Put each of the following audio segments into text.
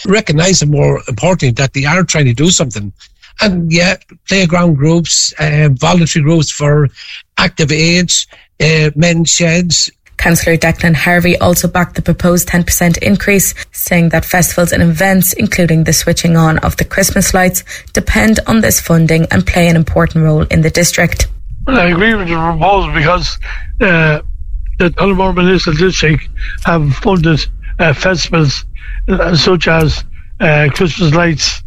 recognise and more importantly that they are trying to do something. And yeah, playground groups, voluntary groups for active age, men's sheds. Councillor Declan Harvey also backed the proposed 10% increase, saying that festivals and events, including the switching on of the Christmas lights, depend on this funding and play an important role in the district. Well, I agree with the proposal because the Tullamore Municipal District have funded festivals such as Christmas lights,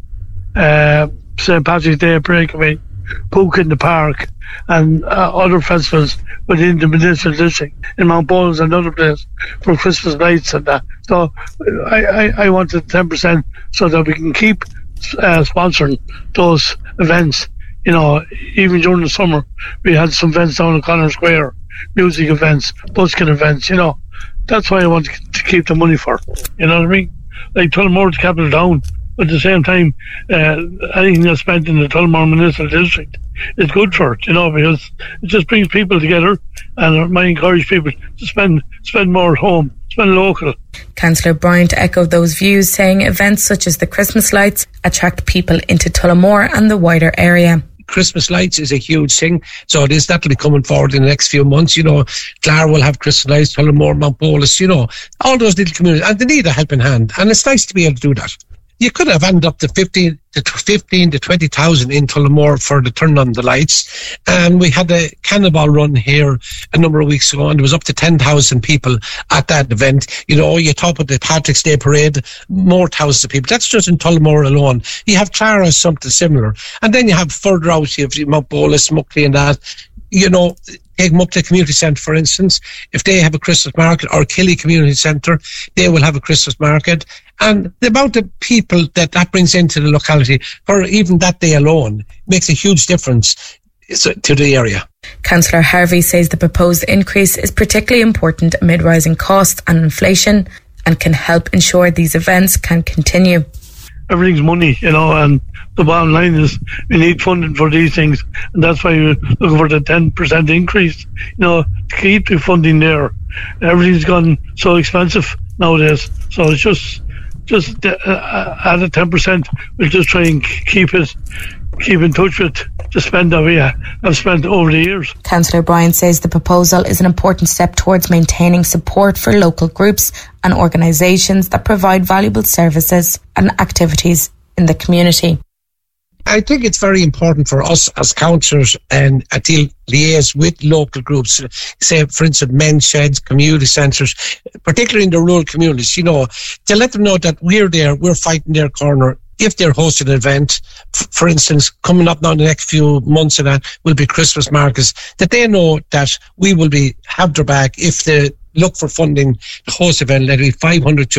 St. Patrick's Day Breakaway, Pook in the Park, and other festivals within the municipal district in Mount Bowles and other places for Christmas lights and that. So I wanted 10% so that we can keep sponsoring those events. You know, even during the summer, we had some events down in Connor Square, music events, busking events, you know. That's why I want to keep the money for, you know what I mean? Like Tullamore to capital town, but at the same time, anything that's spent in the Tullamore Municipal District is good for it, you know, because it just brings people together, and I might encourage people to spend more at home, spend local. Councillor Bryant echoed those views, saying events such as the Christmas lights attract people into Tullamore and the wider area. Christmas lights is a huge thing, so it is that'll be coming forward in the next few months. You know, Clare will have Christmas lights, Tullamore, Mount Bowles, you know, all those little communities, and they need a helping hand, and it's nice to be able to do that. You could have ended up to 15 to 20,000 in Tullamore for the turn on the lights. And we had a cannonball run here a number of weeks ago, and there was up to 10,000 people at that event. You know, you talk about the Patrick's Day Parade, more thousands of people. That's just in Tullamore alone. You have Clara, something similar. And then you have further out, you have Mount Bowles, Muckley and that. You know, take them up to the community centre, for instance. If they have a Christmas market, or Killy Community Centre, they will have a Christmas market. And the amount of people that brings into the locality, for even that day alone, makes a huge difference to the area. Councillor Harvey says the proposed increase is particularly important amid rising costs and inflation, and can help ensure these events can continue. Everything's money, you know, and the bottom line is we need funding for these things, and that's why we're looking for the 10% increase, you know, to keep the funding there. Everything's gone so expensive nowadays, so it's just add a 10%. We'll just try and keep in touch with the spend that we have spent over the years. Councillor Bryan says the proposal is an important step towards maintaining support for local groups and organisations that provide valuable services and activities in the community. I think it's very important for us as councillors and to liaise with local groups, say, for instance, men's sheds, community centres, particularly in the rural communities, you know, to let them know that we're there, we're fighting their corner. If they're hosting an event, for instance, coming up now in the next few months, and that will be Christmas markets, that they know that we will have their back if they look for funding to host event, let it be €500,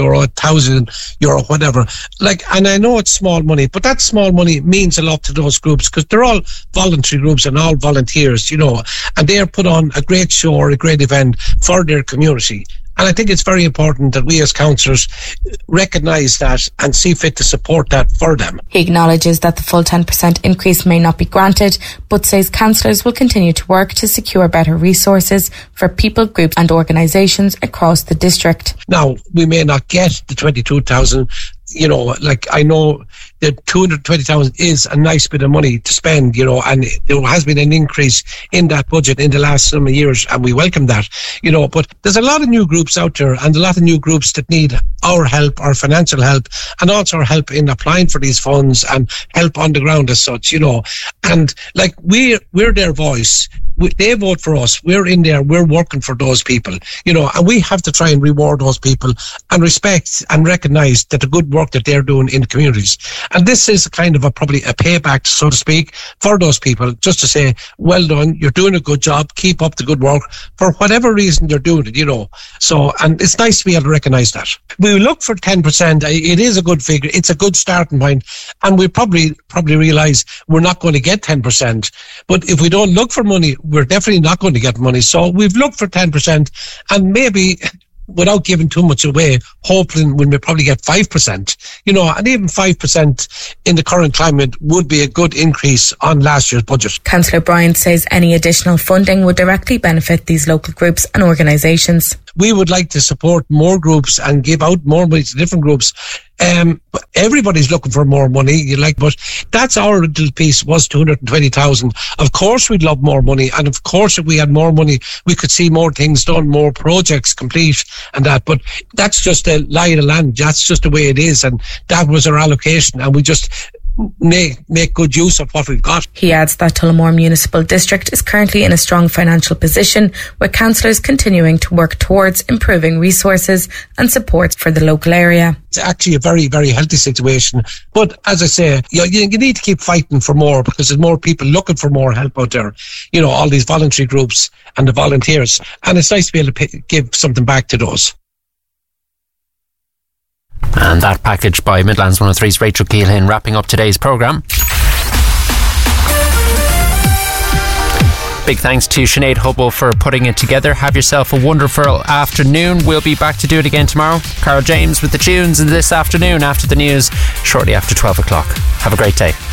€1,000, whatever. And I know it's small money, but that small money means a lot to those groups because they're all voluntary groups and all volunteers, you know, and they are put on a great show or a great event for their community. And I think it's very important that we as councillors recognise that and see fit to support that for them. He acknowledges that the full 10% increase may not be granted, but says councillors will continue to work to secure better resources for people, groups and organisations across the district. Now, we may not get the 22,000, you know, I know that 220,000 is a nice bit of money to spend, you know, and there has been an increase in that budget in the last some years, and we welcome that, you know, but there's a lot of new groups out there and a lot of new groups that need our help, our financial help, and also our help in applying for these funds and help on the ground as such, you know, and we're their voice. They vote for us. We're in there. We're working for those people, you know, and we have to try and reward those people and respect and recognise that the good work that they're doing in the communities. And this is kind of probably a payback, so to speak, for those people, just to say, well done, you're doing a good job, keep up the good work, for whatever reason you're doing it, you know. So, and it's nice to be able to recognise that. We look for 10%. It is a good figure. It's a good starting point. And we probably realise we're not going to get 10%. But if we don't look for money, we're definitely not going to get money. So we've looked for 10%, and maybe without giving too much away, hoping when we probably get 5%, you know, and even 5% in the current climate would be a good increase on last year's budget. Councillor Bryant says any additional funding would directly benefit these local groups and organisations. we would like to support more groups and give out more money to different groups. But everybody's looking for more money, but that's our little piece, was 220,000. Of course we'd love more money, and of course if we had more money we could see more things done, more projects complete and that, but that's just a lie of the land. That's just the way it is, and that was our allocation, and we just make good use of what we've got. He adds that Tullamore Municipal District is currently in a strong financial position, with councillors continuing to work towards improving resources and support for the local area. It's actually a very, very healthy situation. But as I say, you need to keep fighting for more, because there's more people looking for more help out there. All these voluntary groups and the volunteers. And it's nice to be able to give something back to those. And that package by Midlands 103's Rachel Keelhin, wrapping up today's programme. Big thanks to Sinead Hubble for putting it together. Have yourself a wonderful afternoon. We'll be back to do it again tomorrow. Carol James with the tunes this afternoon after the news, shortly after 12 o'clock. Have a great day.